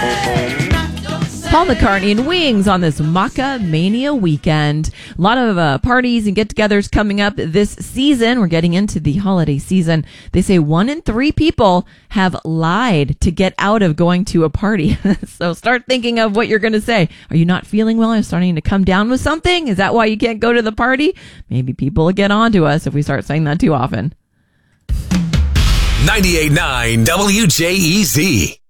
Paul McCartney and Wings on this Maca Mania weekend. A lot of parties and get-togethers coming up this season. We're getting into the holiday season. They say 1 in 3 people have lied to get out of going to a party. So start thinking of what you're going to say. Are you not feeling well? Are you starting to come down with something? Is that why you can't go to the party? Maybe people will get on to us if we start saying that too often. 98.9 WJEZ.